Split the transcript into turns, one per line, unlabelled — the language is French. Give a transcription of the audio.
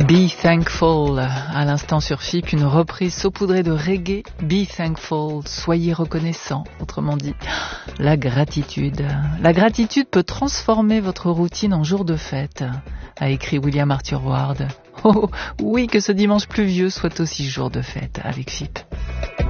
Be Thankful, à l'instant sur FIP, une reprise saupoudrée de reggae. Be Thankful, soyez reconnaissant, autrement dit, la gratitude. La gratitude peut transformer votre routine en jour de fête, a écrit William Arthur Ward. Oh oui, que ce dimanche pluvieux soit aussi jour de fête avec FIP.